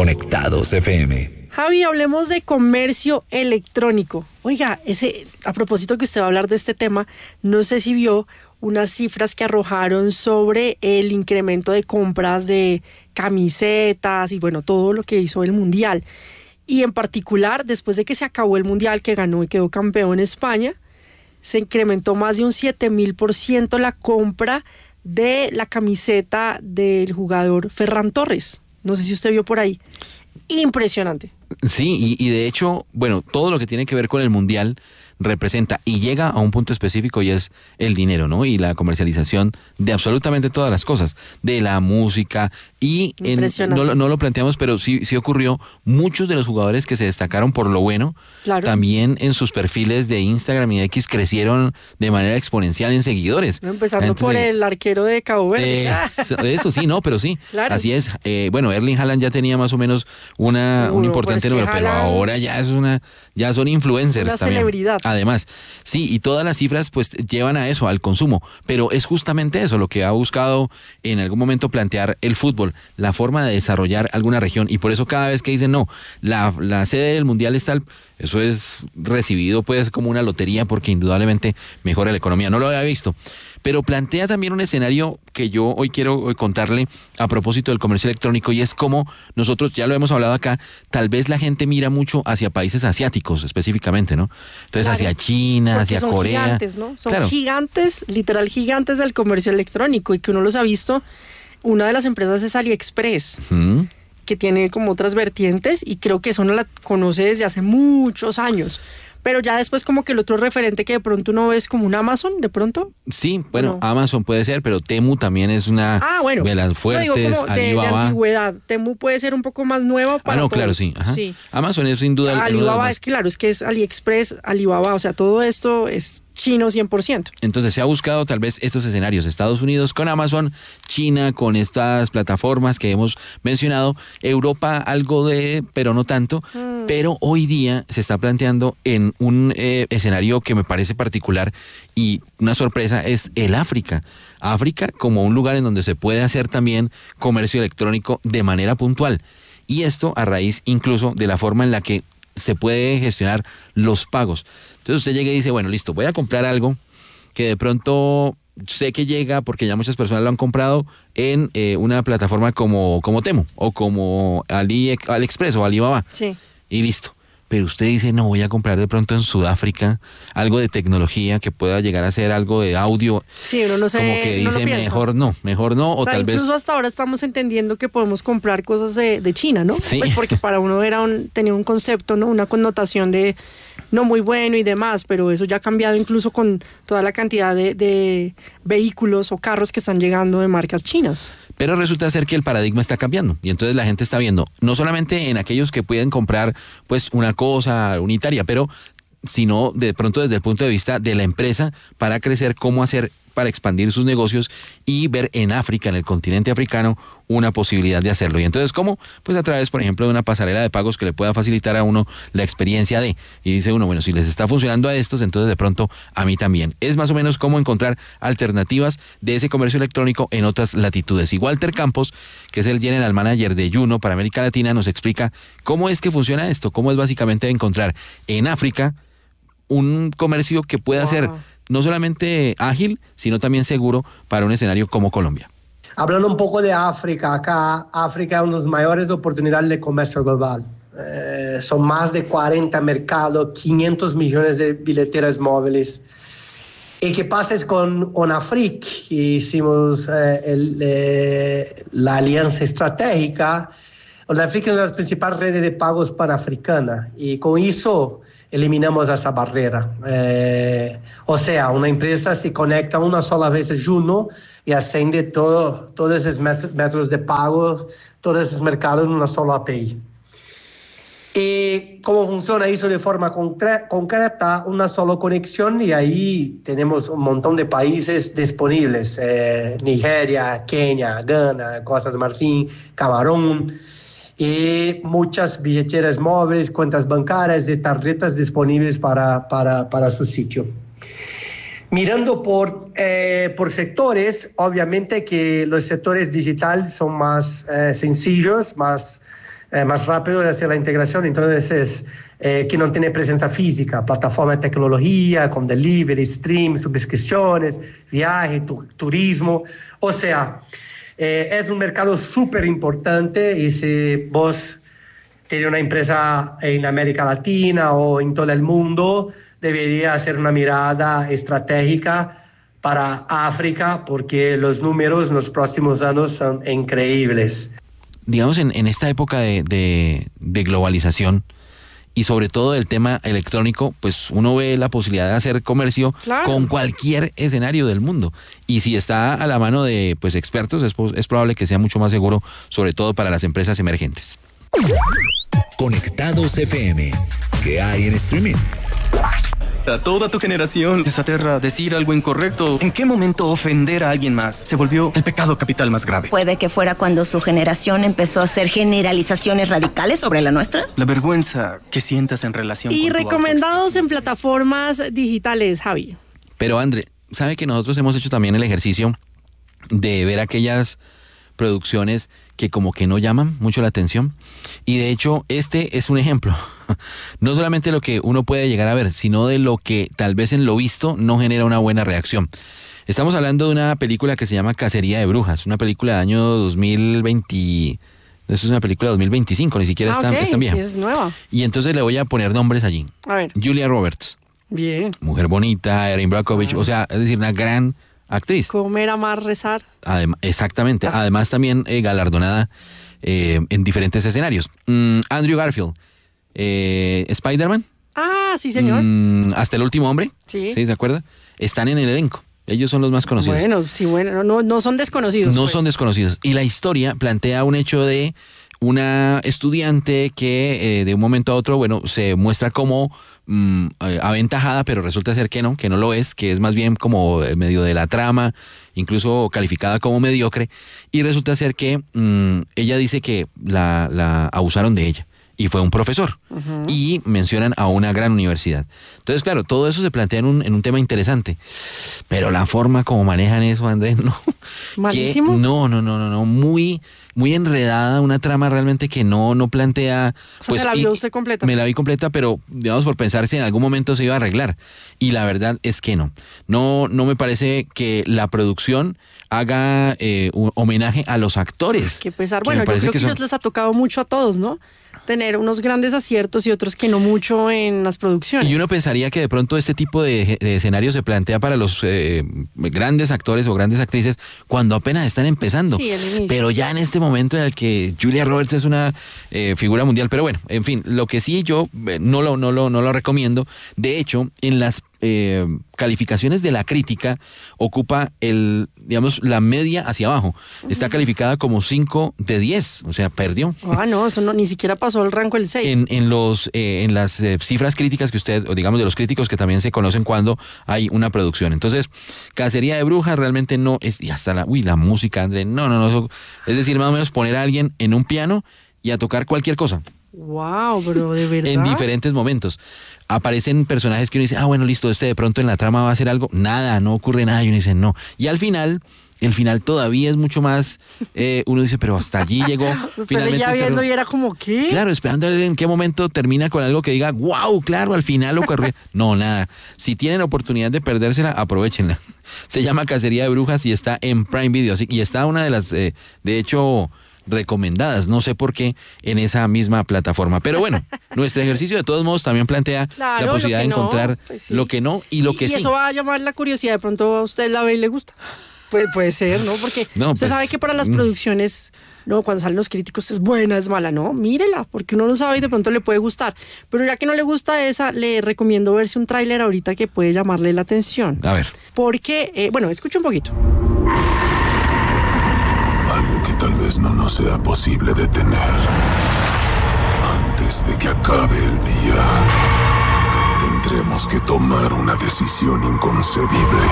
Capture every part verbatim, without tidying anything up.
Conectados F M. Javi, hablemos de comercio electrónico. Oiga, ese, a propósito que usted va a hablar de este tema, no sé si vio unas cifras que arrojaron sobre el incremento de compras de camisetas y bueno, todo lo que hizo el Mundial. Y en particular, después de que se acabó el Mundial, que ganó y quedó campeón España, se incrementó más de un siete mil por ciento la compra de la camiseta del jugador Ferran Torres. No sé si usted vio por ahí. Impresionante. Sí, y, y de hecho, bueno, todo lo que tiene que ver con el Mundial representa y llega a un punto específico y es el dinero, ¿no? Y la comercialización de absolutamente todas las cosas, de la música y en, no, no lo planteamos, pero sí, sí ocurrió. Muchos de los jugadores que se destacaron por lo bueno, claro, también en sus perfiles de Instagram y X crecieron de manera exponencial en seguidores. Empezando Entonces, por el arquero de Cabo Verde. Eso, eso sí, no, pero sí, claro. Así es. Eh, bueno, Erling Haaland ya tenía más o menos una, Uy, un importante número, pero, es pero ahora ya es una, ya son influencers una también. Celebridad. Además, sí, y todas las cifras pues llevan a eso, al consumo, pero es justamente eso lo que ha buscado en algún momento plantear el fútbol, la forma de desarrollar alguna región, y por eso cada vez que dicen no, la, la sede del Mundial es tal, eso es recibido pues como una lotería porque indudablemente mejora la economía. No lo había visto, pero plantea también un escenario que yo hoy quiero contarle a propósito del comercio electrónico, y es como nosotros, ya lo hemos hablado acá, tal vez la gente mira mucho hacia países asiáticos específicamente, ¿no? Entonces claro, hacia China, hacia son Corea. Gigantes, ¿no? Son claro. gigantes, literal gigantes del comercio electrónico, y que uno los ha visto. Una de las empresas es AliExpress, uh-huh, que tiene como otras vertientes, y creo que eso uno la conoce desde hace muchos años. Pero ya después como que el otro referente que de pronto uno ve es como un Amazon, de pronto. Sí, bueno, no. Amazon puede ser, pero Temu también es una ah, bueno. de las fuertes. No, digo como de, Alibaba. de antigüedad. Temu puede ser un poco más nuevo para Ah, no, todos. claro, sí. Ajá. sí. Amazon es sin duda... Alibaba es claro, es que es AliExpress, Alibaba, o sea, todo esto es chino cien por ciento. Entonces se ha buscado tal vez estos escenarios, Estados Unidos con Amazon, China con estas plataformas que hemos mencionado, Europa algo de, pero no tanto, mm. pero hoy día se está planteando en un eh, escenario que me parece particular y una sorpresa, es el África. África como un lugar en donde se puede hacer también comercio electrónico de manera puntual, y esto a raíz incluso de la forma en la que se puede gestionar los pagos. Entonces usted llega y dice, bueno, listo, voy a comprar algo que de pronto sé que llega porque ya muchas personas lo han comprado en eh, una plataforma como, como Temu o como Ali, AliExpress o Alibaba. Sí. Y listo. Pero usted dice, no, voy a comprar de pronto en Sudáfrica algo de tecnología que pueda llegar a ser algo de audio. Sí, uno no sé, como que dice, mejor no, mejor no, o, o sea, tal incluso vez... Incluso hasta ahora estamos entendiendo que podemos comprar cosas de, de China, ¿no? Sí. Pues porque para uno era un, tenía un concepto, ¿no? Una connotación de no muy bueno y demás, pero eso ya ha cambiado incluso con toda la cantidad de, de vehículos o carros que están llegando de marcas chinas. Pero resulta ser que el paradigma está cambiando y entonces la gente está viendo, no solamente en aquellos que pueden comprar pues una cosa unitaria, pero sino de pronto desde el punto de vista de la empresa para crecer, cómo hacer para expandir sus negocios y ver en África, en el continente africano, una posibilidad de hacerlo. Y entonces, ¿cómo? Pues a través, por ejemplo, de una pasarela de pagos que le pueda facilitar a uno la experiencia de, y dice uno, bueno, si les está funcionando a estos, entonces de pronto a mí también. Es más o menos cómo encontrar alternativas de ese comercio electrónico en otras latitudes. Y Walter Campos, que es el General Manager de Yuno para América Latina, nos explica cómo es que funciona esto, cómo es básicamente encontrar en África un comercio que pueda wow. ser no solamente ágil, sino también seguro para un escenario como Colombia. Hablando un poco de África, acá África es una de las mayores oportunidades de comercio global. Eh, son más de cuarenta mercados, quinientos millones de billeteras móviles. ¿Y qué pasa es con ONAFRIC? Hicimos eh, el, eh, la alianza estratégica. ONAFRIC es una de las principales redes de pagos panafricanas y con eso eliminamos esa barrera. Eh, o sea, una empresa se conecta una sola vez a Juno y asciende todo, todos esos métodos de pago, todos esos mercados en una sola A P I. ¿Y cómo funciona eso de forma concre- concreta? Una sola conexión y ahí tenemos un montón de países disponibles. Eh, Nigeria, Kenia, Ghana, Costa de Marfim, Camarón. Y muchas billeteras móviles, cuentas bancarias y tarjetas disponibles para, para, para su sitio. Mirando por, eh, por sectores, obviamente que los sectores digitales son más eh, sencillos, más eh, más rápido de hacer la integración. Entonces, eh, que no tiene presencia física, plataforma de tecnología, con delivery, stream, suscripciones, viaje, tu, turismo. O sea, eh, es un mercado súper importante y si vos tenés una empresa en América Latina o en todo el mundo, debería hacer una mirada estratégica para África, porque los números en los próximos años son increíbles. Digamos, en, en esta época de, de, de globalización y sobre todo del tema electrónico, pues uno ve la posibilidad de hacer comercio claro. con cualquier escenario del mundo. Y si está a la mano de pues expertos, es, es probable que sea mucho más seguro, sobre todo para las empresas emergentes. Conectados F M. ¿Qué hay en streaming? A toda tu generación les aterra decir algo incorrecto. ¿En qué momento ofender a alguien más se volvió el pecado capital más grave? Puede que fuera cuando su generación empezó a hacer generalizaciones radicales sobre la nuestra. La vergüenza que sientas en relación y con recomendados en plataformas digitales, Javi. Pero André, ¿sabe que nosotros hemos hecho también el ejercicio de ver aquellas producciones que como que no llaman mucho la atención? Y de hecho, este es un ejemplo. No solamente lo que uno puede llegar a ver, sino de lo que tal vez en lo visto no genera una buena reacción. Estamos hablando de una película que se llama Cacería de Brujas, una película del año dos mil veinte. Eso es una película de dos mil veinticinco, ni siquiera ah, es, tan, okay, es tan vieja. Sí, es nueva. Y entonces le voy a poner nombres allí. A ver. Julia Roberts. Bien. Mujer bonita, Erin Brockovich, ah. o sea, es decir, una gran actriz. Comer, amar, rezar. Adem- exactamente. Ah. Además también eh, galardonada eh, en diferentes escenarios. Mm, Andrew Garfield. Eh, Spider-Man. Ah, sí, señor. Mm, Hasta el último hombre. Sí. ¿Sí? ¿Se acuerda? Están en el elenco. Ellos son los más conocidos. Bueno, sí, bueno, no, no son desconocidos. No pues. son desconocidos. Y la historia plantea un hecho de una estudiante que eh, de un momento a otro, bueno, se muestra como mm, eh, aventajada, pero resulta ser que no, que no lo es, que es más bien como medio de la trama, incluso calificada como mediocre, y resulta ser que mm, ella dice que la, la abusaron de ella. Y fue un profesor. Uh-huh. Y mencionan a una gran universidad. Entonces, claro, todo eso se plantea en un, en un tema interesante. Pero la forma como manejan eso, Andrés, no. ¿Malísimo? Que, no, no, no, no, no. Muy, muy enredada, una trama realmente que no, no plantea. O sea, pues, se la vio usted completa. Me la vi completa, pero digamos por pensar si en algún momento se iba a arreglar. Y la verdad es que no. No, no me parece que la producción haga eh, un homenaje a los actores. Qué pesar. Bueno, yo creo que, que son... ellos les ha tocado mucho a todos, ¿no? Tener unos grandes aciertos y otros que no mucho en las producciones. Y uno pensaría que de pronto este tipo de, de escenario se plantea para los eh, grandes actores o grandes actrices cuando apenas están empezando. Sí, el inicio. Pero ya en este momento en el que Julia Roberts es una eh, figura mundial. Pero bueno, en fin, lo que sí yo eh, no, lo, no, lo, no lo recomiendo. De hecho, en las eh, calificaciones de la crítica ocupa el, digamos, la media hacia abajo. Está calificada como cinco de diez, o sea, perdió. Ah, no, eso no, ni siquiera pasó el rango el seis. En, en, los, eh, en las eh, cifras críticas que usted, o digamos de los críticos que también se conocen cuando hay una producción. Entonces, Cacería de Brujas realmente no es, y hasta la, uy, la música, André, no, no, no, eso, es decir, más o menos poner a alguien en un piano y a tocar cualquier cosa. Wow, bro, de verdad. En diferentes momentos. Aparecen personajes que uno dice, ah, bueno, listo, este de pronto en la trama va a hacer algo. Nada, no ocurre nada. Y uno dice, no. Y al final, el final todavía es mucho más, eh, uno dice, pero hasta allí llegó. Usted seguía viendo cerró. Y era como, ¿qué? Claro, esperando a ver en qué momento termina con algo que diga, wow, claro, al final ocurrió. No, nada. Si tienen oportunidad de perdérsela, aprovechenla. Se llama Cacería de Brujas y está en Prime Video. Y está una de las, eh, de hecho... recomendadas, no sé por qué en esa misma plataforma, pero bueno, nuestro ejercicio de todos modos también plantea claro, la posibilidad de encontrar no, pues sí. lo que no y lo y, que y sí. Y eso va a llamar la curiosidad, de pronto a usted la ve y le gusta. Pues puede ser, ¿no? Porque no, usted pues, sabe que para las producciones, no, cuando salen los críticos es buena, es mala, no, mírela, porque uno no sabe y de pronto le puede gustar, pero ya que no le gusta esa, le recomiendo verse un tráiler ahorita que puede llamarle la atención. A ver. Porque, eh, bueno, escucha un poquito. Algo que tal vez no nos sea posible detener. Antes de que acabe el día, tendremos que tomar una decisión inconcebible.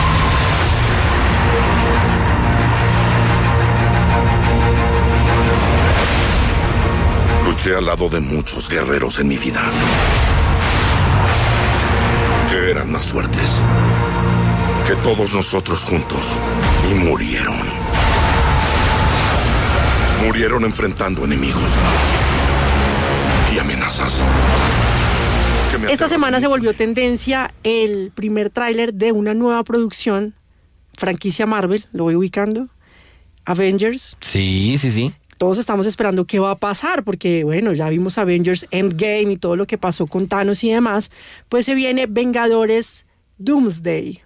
Luché al lado de muchos guerreros en mi vida, que eran más fuertes que todos nosotros juntos, y murieron. Murieron enfrentando enemigos. y amenazas. Que me Esta aterran semana se mucho. volvió tendencia el primer tráiler de una nueva producción, franquicia Marvel, lo voy ubicando, Avengers. Sí, sí, sí. Todos estamos esperando qué va a pasar, porque bueno, ya vimos Avengers Endgame y todo lo que pasó con Thanos y demás. Pues se viene Vengadores Doomsday.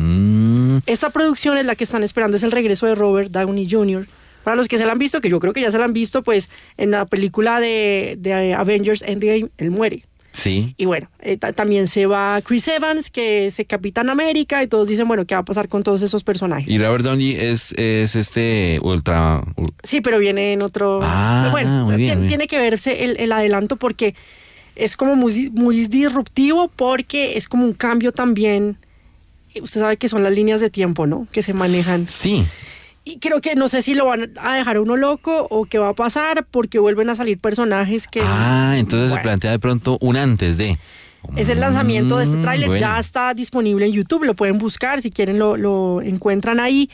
Mm, Esta producción es la que están esperando, es el regreso de Robert Downey junior Para los que se la han visto, que yo creo que ya se la han visto, pues en la película de, de Avengers Endgame, él muere. sí. Y bueno, eh, ta- también se va Chris Evans, que es el Capitán América, y todos dicen, bueno, ¿qué va a pasar con todos esos personajes? Y Robert Downey es, es este ultra... ul- Sí, pero viene en otro... Ah, bueno, muy bien, tiene, muy bien. tiene que verse el, el adelanto porque es como muy, muy disruptivo, porque es como un cambio también. Usted sabe que son las líneas de tiempo, ¿no? Que se manejan. Sí. Y creo que no sé si lo van a dejar a uno loco o qué va a pasar, porque vuelven a salir personajes que... Ah, entonces se bueno, plantea de pronto un antes de... es el lanzamiento de este Mm, tráiler, bueno. ya está disponible en YouTube, lo pueden buscar, si quieren lo, lo encuentran ahí.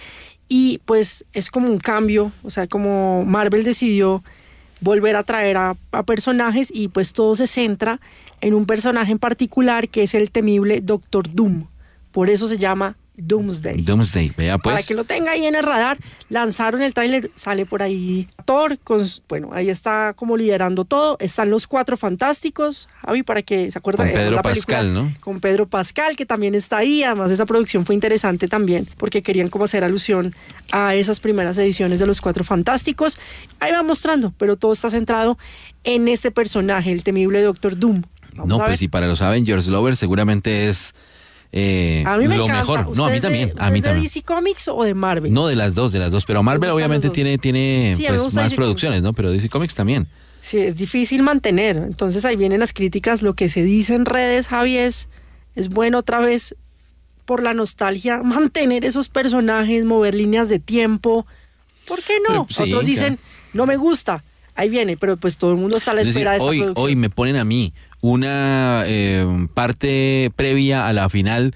Y pues es como un cambio, o sea, como Marvel decidió volver a traer a, a personajes, y pues todo se centra en un personaje en particular que es el temible Doctor Doom. Por eso se llama Doomsday. Doomsday, vea pues. Para que lo tenga ahí en el radar, lanzaron el tráiler, sale por ahí Thor, con, bueno, ahí está como liderando todo, están los Cuatro Fantásticos, Javi, para que se acuerden. Con Pedro Pascal, ¿no? Con Pedro Pascal, que también está ahí, además esa producción fue interesante también, porque querían como hacer alusión a esas primeras ediciones de los Cuatro Fantásticos, ahí va mostrando, pero todo está centrado en este personaje, el temible Doctor Doom. Vamos No, a ver. pues y para los Avengers Lovers seguramente es eh, A mí me lo encanta. mejor. No, a mí ¿Usted es de- también. usted A mí es de también. D C Comics o de Marvel? No, de las dos, de las dos. Pero Marvel gustan obviamente los dos? tiene, tiene Sí, a mí me pues, gusta más D C producciones, ¿no? Pero D C Comics también. Sí, es difícil mantener. Entonces ahí vienen las críticas. Lo que se dice en redes, Javi, es, es bueno otra vez por la nostalgia mantener esos personajes, mover líneas de tiempo. ¿Por qué no? Pero, sí, Otros dicen, claro. no me gusta. Ahí viene, pero pues todo el mundo está a la Es decir, espera de esta hoy, producción. hoy me ponen a mí una eh, parte previa a la final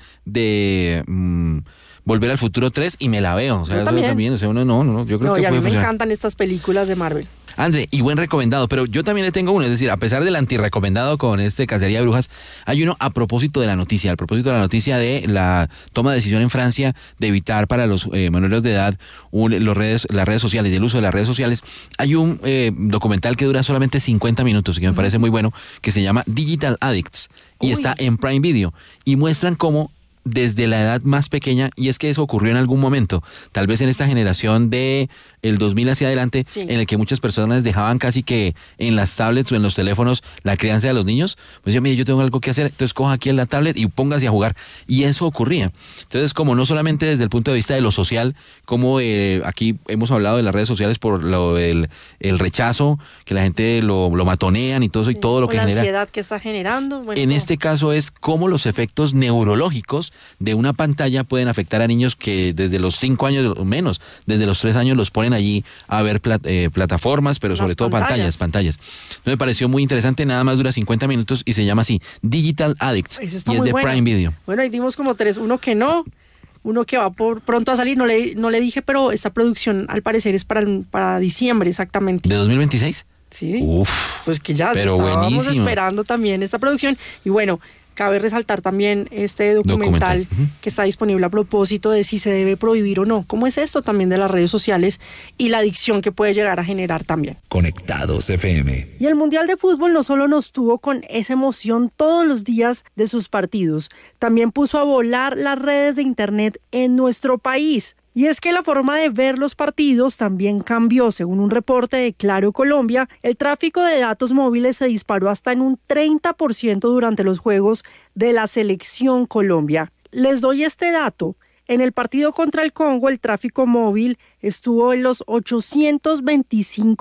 de mm, Volver al Futuro tres y me la veo. O sea, Yo eso también. también. O sea, uno no, no, yo creo No, que y a mí puede me funcionar. encantan estas películas de Marvel. André, y buen recomendado, pero yo también le tengo uno, es decir, a pesar del antirrecomendado con este Cacería de Brujas, hay uno a propósito de la noticia, a propósito de la noticia de la toma de decisión en Francia de evitar para los eh, menores de edad un, los redes, las redes sociales y el uso de las redes sociales. Hay un eh, documental que dura solamente cincuenta minutos y que me parece muy bueno, que se llama Digital Addicts y Uy. está en Prime Video y muestran cómo desde la edad más pequeña, y es que eso ocurrió en algún momento, tal vez en esta generación de el dos mil hacia adelante, Sí. en el que muchas personas dejaban casi que en las tablets o en los teléfonos la crianza de los niños, pues yo, mire, yo tengo algo que hacer, entonces coja aquí en la tablet y póngase a jugar, y eso ocurría. Entonces, como no solamente desde el punto de vista de lo social, como eh, aquí hemos hablado de las redes sociales por lo del el rechazo, que la gente lo, lo matonean y todo eso, y todo lo O que la genera. ansiedad que está generando. Bueno, En no. este caso es cómo los efectos neurológicos de una pantalla pueden afectar a niños que desde los cinco años o menos, desde los tres años los ponen allí a ver plat- eh, plataformas, pero Las sobre todo pantallas, pantallas. pantallas. Entonces me pareció muy interesante, nada más dura cincuenta minutos y se llama así, Digital Addicts, Eso está y es muy de bueno. Prime Video. Bueno, ahí dimos como tres, uno que no, uno que va por pronto a salir, no le, no le dije, pero esta producción al parecer es para, el- para diciembre exactamente. ¿De dos mil veintiséis? Sí. Uf, Pues que ya pero estábamos buenísimo. esperando también esta producción. Y bueno, cabe resaltar también este documental, Documental, ujú. que está disponible a propósito de si se debe prohibir o no. ¿Cómo es esto también de las redes sociales y la adicción que puede llegar a generar también? Conectados F M. Y el Mundial de Fútbol no solo nos tuvo con esa emoción todos los días de sus partidos, también puso a volar las redes de Internet en nuestro país. Y es que la forma de ver los partidos también cambió. Según un reporte de Claro Colombia, el tráfico de datos móviles se disparó hasta en un treinta por ciento durante los juegos de la Selección Colombia. Les doy este dato. En el partido contra el Congo, el tráfico móvil estuvo en los ochocientos veinticinco